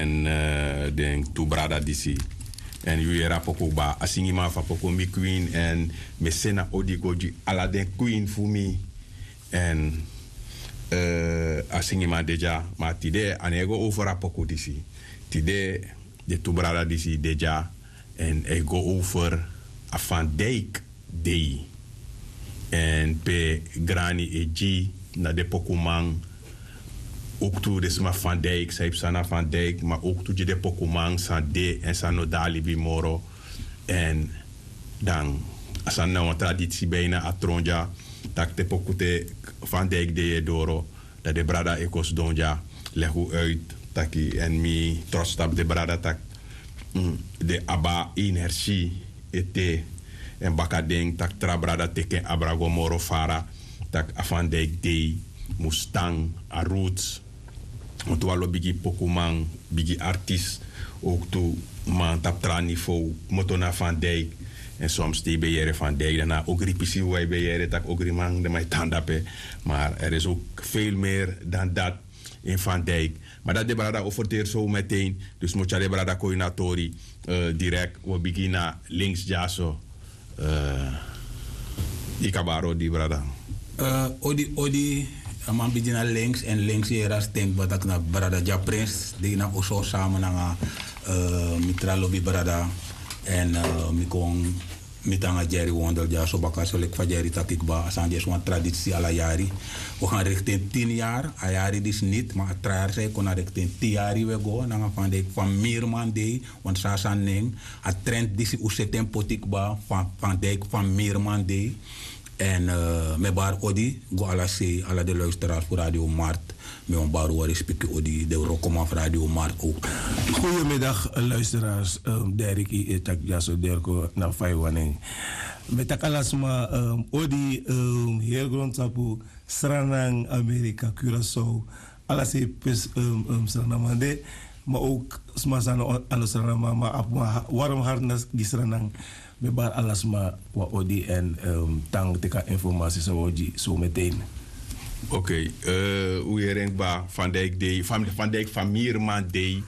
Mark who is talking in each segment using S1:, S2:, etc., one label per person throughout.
S1: en den tu brada disi. En yu era poko ba asingima fa poko mi queen en me sena odi goji ala den queen fu mi en asingima deja ma tide anego over a poko disi. Tide de tu brada disi deja en e go over a Van Dijk day. En pe grani e G na de pokumang ook toe dus maar Van Dijk, zij sana Van Dijk, maar ook toe je de pokumang san de en san no dali bimoro en dan asan na een traditie bijna atronja tak te pokute Van Dijk de doro dat de brada ekos donja legu uit taki en mi trots tap de brada tak de aba inertie ete en bakadeng tak tra brada teken abrago moro fara tak Van Dijk de Mustang a roots want we hebben bigi pokumang bigi artiest ook toe man tap tra niveau motona Van Dijk en soms die beheer Van Dijk daarna ook ripisi wij beheer tak ook rimang de mij tandape maar er is ook veel meer dan dat in Van Dijk maar dat de brada offerteert zo meteen dus moet je de brada coördinatori direct we beginnen links jaso ikabaro di brada
S2: odi man begin links en links hier als denk wat ik na brada ja prins die na oso samen na mitra lobby brada en mi kon mitanga Jerry Wondel ja so baka so lek fa Jerry takik ba asan des wan traditie ala jari we gaan richting 10 jaar a jari dis niet maar a traar say kon richting 10 jaar we go na van de van meerman de want sa san ning a trend dis u setem potik ba van de van meerman de en me bar odi go ala se ala de luisteraars voor Radio Mart me on bar hoor respect odi de rokoma van Radio Mart ook.
S3: Goedemiddag luisteraars, Derek etak jaso derko na faiwaning. Met akalasma odi hier grond tapu Sranang Amerika Curaçao ala se pes Sranamande maar ook smasano alo Sranama maar warm harnas di Sranang. We bar alles maar wat odi en tang teka informatie zo meteen.
S1: Oké, hoe je denkt ba Van Dijk Day, Van Dijk van Mierman Day.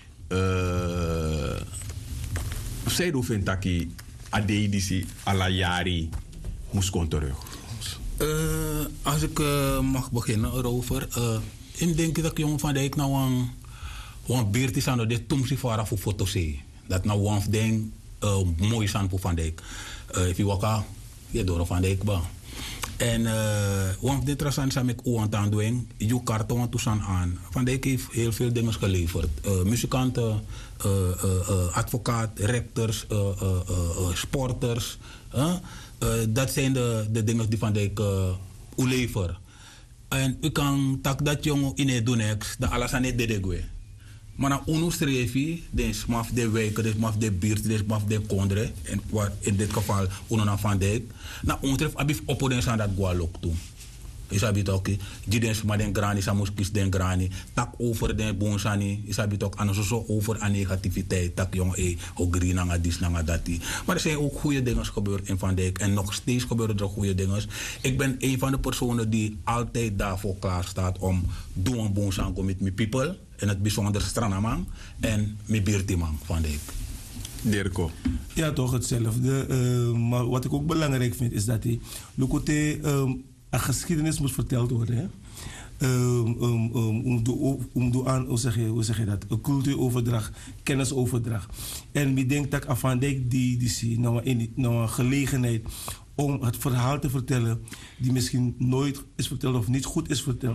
S1: Zij doen vindt dat je adei disi alla jari moest komen terug.
S2: Als ik mag beginnen erover, ik denk dat jongen Van Dijk nou een beurt is aan de tumsi voor voor foto's. Dat nou een ding mooi is aan Van Dijk. If je waka, je door Van Dijk ba. En want dit interessant is met Oan doen, je karton toestand aan. Van Dijk heeft heel veel dingen geleverd. Muzikanten, advocaat, raptors, sporters. Dat zijn de dingen die Van Dijk levert. En u kan tak dat jongen in het doen dat alles aan het dedegwe. Maar na streefje, dus maf de wijken, dus maf de buurt, dus maf de kondre, en in dit geval uno Van Dijk. Na ontref abif oppoden aan dat gualok toe. Is abit ook, jidens maar den grani, samuskis den grani, tak over den bonsani, is abit ook aan zo over aan negativiteit, tak jong green nanga dis nanga dati. Maar er zijn ook goede dingen gebeurd in Van Dijk en nog steeds gebeuren er goede dingen. Ik ben een van de personen die altijd daarvoor klaar staat om doen bonsango met mijn people. En het bijzonder Stranaman en Mibirtiman Van Dijk.
S1: Dirko.
S3: Ja, toch hetzelfde. Maar wat ik ook belangrijk vind is dat een geschiedenis moet verteld worden. Hè? Hoe zeg je dat? Een cultuuroverdracht, kennisoverdracht. En ik denk dat Van Dijk die zie nou een gelegenheid om het verhaal te vertellen die misschien nooit is verteld of niet goed is verteld.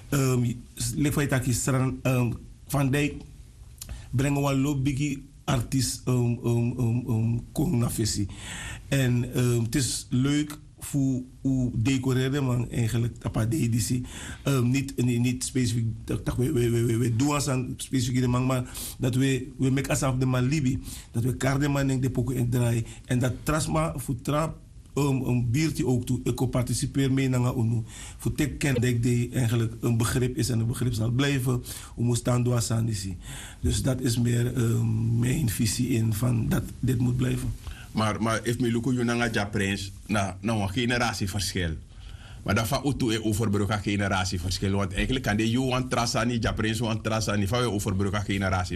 S3: Van Dijk brengen we lobby artiest kon naar visie. En het is leuk voor hoe decoreren man eigenlijk op de editie. Niet specifiek dat we doen als een specifieke man, maar dat we maken als de man libi, dat we kaarten man in de pokken en draaien en dat trasma voor trap een biertje ook toe. Ik participeer mee naar UNO. Voor te kennen dat die eigenlijk een begrip is en een begrip zal blijven. We moeten staan door Sandisi. Dus dat is meer mijn visie in van dat dit moet blijven.
S1: Maar if me lukken je naar Prins, nou een generatieverschil. Maar dat van Otu overbrug een generatieverschil. Want eigenlijk kan de Johan Trassani, Japrins Johan Trassani, van je overbrug een generatie.